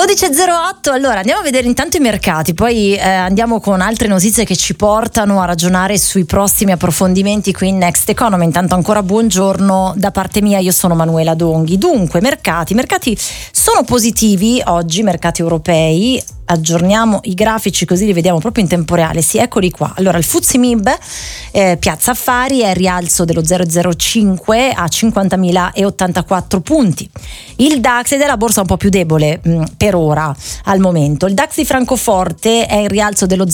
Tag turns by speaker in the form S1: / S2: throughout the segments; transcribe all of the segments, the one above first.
S1: 12.08, allora andiamo a vedere intanto i mercati, poi andiamo con altre notizie che ci portano a ragionare sui prossimi approfondimenti qui in Next Economy. Intanto ancora buongiorno da parte mia, io sono Manuela Donghi. Dunque, mercati sono positivi oggi, mercati europei. Aggiorniamo i grafici così li vediamo proprio in tempo reale. Sì, eccoli qua. Allora il FTSE MIB Piazza Affari è il rialzo dello 0,05 a 50.084 punti. Il DAX, ed è la borsa un po' più debole per ora al momento. Il DAX di Francoforte è il rialzo dello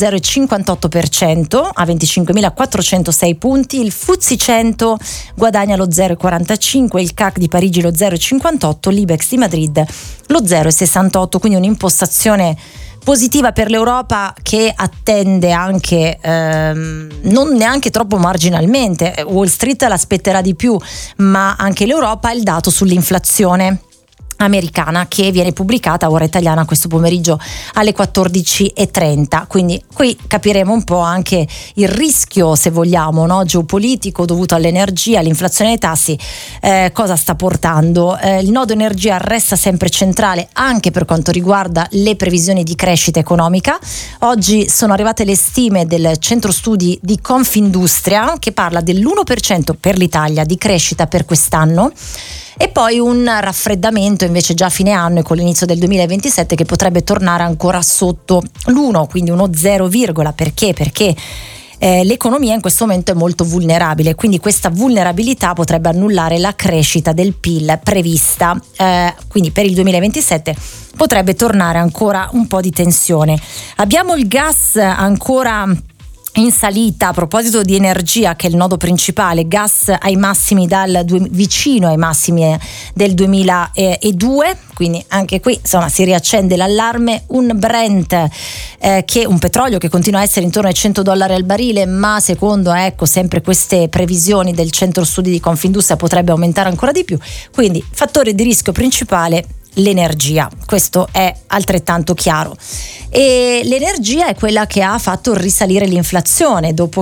S1: 0,58% a 25.406 punti. Il FTSE 100 guadagna lo 0,45, il CAC di Parigi lo 0,58, l'Ibex di Madrid lo 0,68, quindi un'impostazione positiva per l'Europa che attende anche non neanche troppo marginalmente. Wall Street l'aspetterà di più, ma anche l'Europa, il dato sull'inflazione americana che viene pubblicata a ora italiana questo pomeriggio alle 14.30, quindi qui capiremo un po' anche il rischio, se vogliamo, no? Geopolitico dovuto all'energia, all'inflazione dei tassi, cosa sta portando. Il nodo energia resta sempre centrale anche per quanto riguarda le previsioni di crescita economica. Oggi sono arrivate le stime del centro studi di Confindustria che parla dell'1% per l'Italia di crescita per quest'anno, e poi un raffreddamento invece già a fine anno e con l'inizio del 2027 che potrebbe tornare ancora sotto l'1, quindi uno 0, perché? Perché l'economia in questo momento è molto vulnerabile, quindi questa vulnerabilità potrebbe annullare la crescita del PIL prevista, quindi per il 2027 potrebbe tornare ancora un po' di tensione. Abbiamo il gas ancora in salita. A proposito di energia, che è il nodo principale, gas ai massimi vicino ai massimi del 2002, quindi anche qui insomma si riaccende l'allarme. Un Brent che un petrolio che continua a essere intorno ai $100 al barile, ma secondo sempre queste previsioni del centro studi di Confindustria potrebbe aumentare ancora di più, quindi fattore di rischio principale l'energia, questo è altrettanto chiaro. E l'energia è quella che ha fatto risalire l'inflazione dopo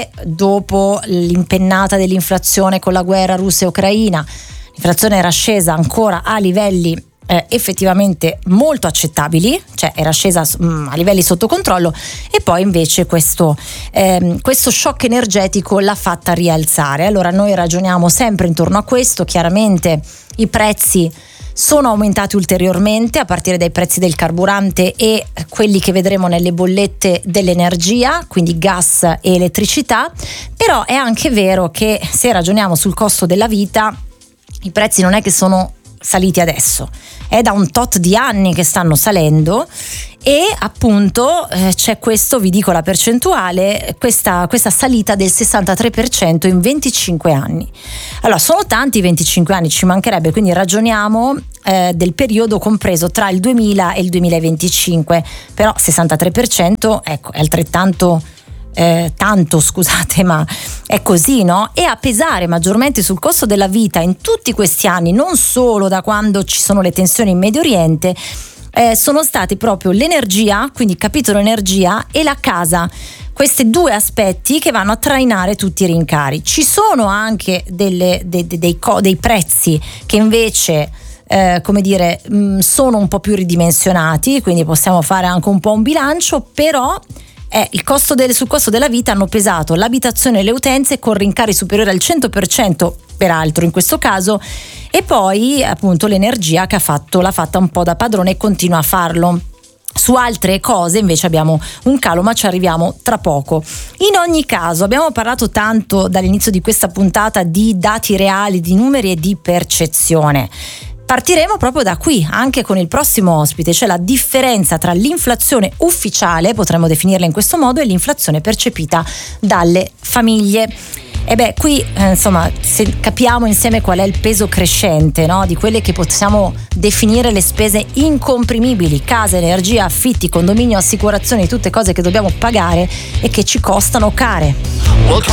S1: l'impennata dell'inflazione con la guerra Russia e Ucraina. L'inflazione era scesa ancora a livelli effettivamente molto accettabili, cioè era scesa a livelli sotto controllo, e poi invece questo shock energetico l'ha fatta rialzare. Allora noi ragioniamo sempre intorno a questo. Chiaramente i prezzi sono aumentati ulteriormente a partire dai prezzi del carburante e quelli che vedremo nelle bollette dell'energia, quindi gas e elettricità. Però è anche vero che se ragioniamo sul costo della vita, i prezzi non è che sono saliti adesso, è da un tot di anni che stanno salendo, e appunto c'è questo, vi dico la percentuale, questa salita del 63% in 25 anni. Allora sono tanti 25 anni, ci mancherebbe, quindi ragioniamo del periodo compreso tra il 2000 e il 2025, però 63% è altrettanto tanto, scusate, ma è così, no? E a pesare maggiormente sul costo della vita in tutti questi anni, non solo da quando ci sono le tensioni in Medio Oriente, sono stati proprio l'energia, quindi capitolo energia, e la casa. Questi due aspetti che vanno a trainare tutti i rincari. Ci sono anche dei prezzi che invece sono un po' più ridimensionati, quindi possiamo fare anche un po' un bilancio, però sul costo della vita hanno pesato l'abitazione e le utenze con rincari superiori al 100%, peraltro in questo caso, e poi appunto l'energia che l'ha fatta un po' da padrone e continua a farlo. Su altre cose invece abbiamo un calo, ma ci arriviamo tra poco. In ogni caso abbiamo parlato tanto dall'inizio di questa puntata di dati reali, di numeri e di percezione. Partiremo proprio da qui, anche con il prossimo ospite, cioè la differenza tra l'inflazione ufficiale, potremmo definirla in questo modo, e l'inflazione percepita dalle famiglie. E qui se capiamo insieme qual è il peso crescente, no, di quelle che possiamo definire le spese incomprimibili: casa, energia, affitti, condominio, assicurazioni, tutte cose che dobbiamo pagare e che ci costano care.